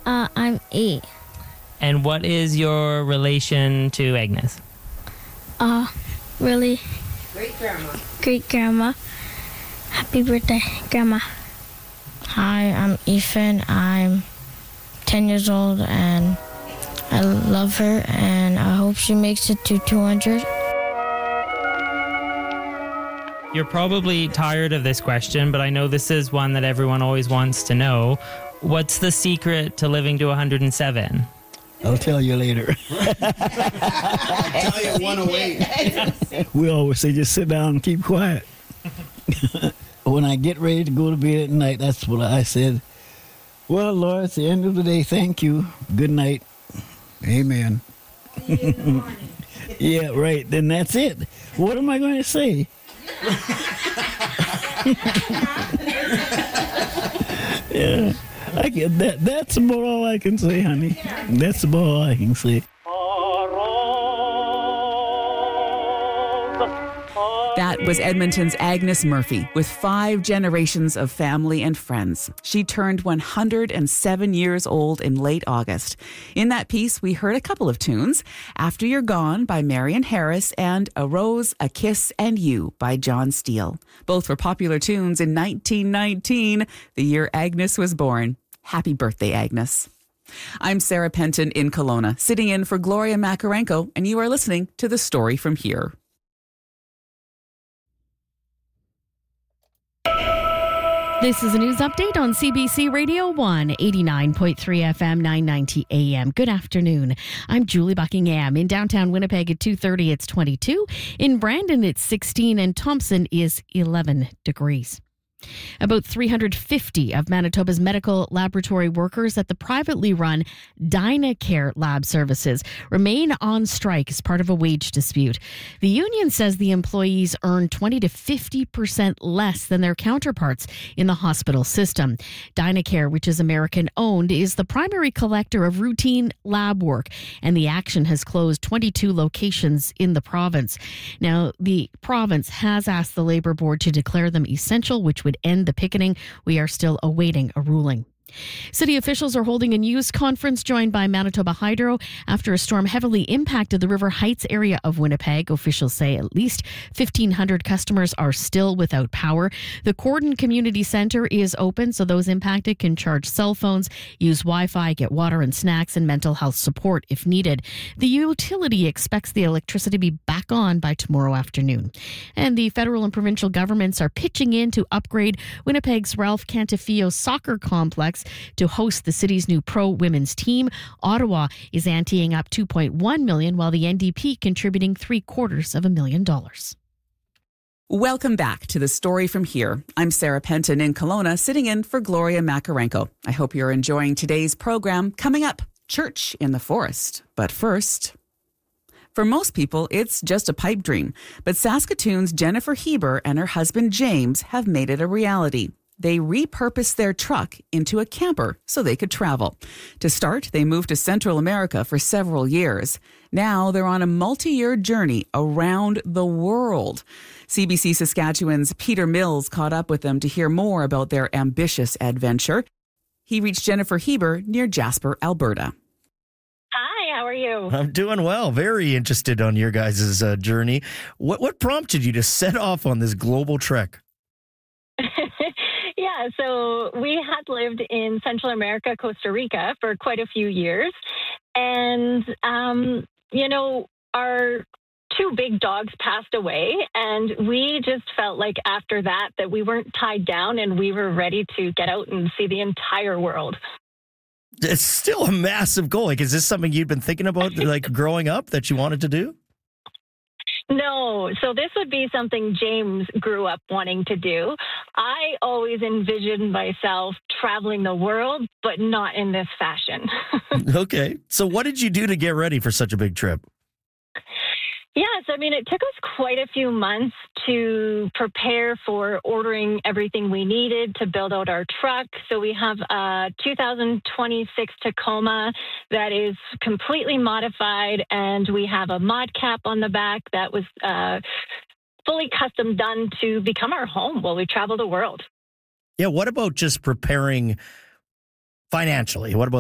I'm 8. And what is your relation to Agnes? Really Great-grandma. great grandma. Happy birthday, Grandma. Hi, I'm Ethan. I'm 10 years old and I love her and I hope she makes it to 200. You're probably tired of this question, but I know this is one that everyone always wants to know. What's the secret to living to 107? I'll tell you later. I'll tell you 108. We always say just sit down and keep quiet. When I get ready to go to bed at night, that's what I said. Well, Lord, it's the end of the day. Thank you. Good night. Amen. See you in the morning. Yeah, right. Then that's it. What am I going to say? Yeah, I get that. That's about all I can say, honey. That's about all I can say. That was Edmonton's Agnes Murphy with 5 generations of family and friends. She turned 107 years old in late August. In that piece, we heard a couple of tunes: After You're Gone by Marion Harris and A Rose, A Kiss and You by John Steele. Both were popular tunes in 1919, the year Agnes was born. Happy birthday, Agnes. I'm Sarah Penton in Kelowna, sitting in for Gloria Makarenko, and you are listening to The Story from Here. This is a news update on CBC Radio 1, 89.3 FM, 990 AM. Good afternoon. I'm Julie Buckingham. In downtown Winnipeg at 2:30, it's 22. In Brandon, it's 16, and Thompson is 11 degrees. About 350 of Manitoba's medical laboratory workers at the privately run Dynacare Lab Services remain on strike as part of a wage dispute. The union says the employees earn 20 to 50% less than their counterparts in the hospital system. Dynacare, which is American-owned, is the primary collector of routine lab work, and the action has closed 22 locations in the province. Now, the province has asked the Labour Board to declare them essential, which would end the picketing. We are still awaiting a ruling. City officials are holding a news conference joined by Manitoba Hydro after a storm heavily impacted the River Heights area of Winnipeg. Officials say at least 1,500 customers are still without power. The Corden Community Centre is open, so those impacted can charge cell phones, use Wi-Fi, get water and snacks, and mental health support if needed. The utility expects the electricity to be back on by tomorrow afternoon. And the federal and provincial governments are pitching in to upgrade Winnipeg's Ralph Cantafio soccer complex to host the city's new pro women's team. Ottawa is anteing up $2.1 million, while the NDP contributing $750,000. Welcome back to The Story from Here. I'm Sarah Penton in Kelowna, sitting in for Gloria Makarenko. I hope you're enjoying today's program. Coming up, Church in the Forest. But first, for most people, it's just a pipe dream. But Saskatoon's Jennifer Heber and her husband James have made it a reality. They repurposed their truck into a camper so they could travel. To start, they moved to Central America for several years. Now they're on a multi-year journey around the world. CBC Saskatchewan's Peter Mills caught up with them to hear more about their ambitious adventure. He reached Jennifer Heber near Jasper, Alberta. Hi, how are you? I'm doing well. Very interested on your guys' journey. What prompted you to set off on this global trek? Yeah, so we had lived in Central America, Costa Rica for quite a few years. And, our 2 big dogs passed away. And we just felt like after that we weren't tied down and we were ready to get out and see the entire world. It's still a massive goal. Like, is this something you'd been thinking about, like, growing up that you wanted to do? No, so this would be something James grew up wanting to do. I always envisioned myself traveling the world, but not in this fashion. Okay. So what did you do to get ready for such a big trip? Yes, it took us quite a few months to prepare for ordering everything we needed to build out our truck. So we have a 2026 Tacoma that is completely modified, and we have a mod cap on the back that was fully custom done to become our home while we travel the world. Yeah, what about just preparing financially? What about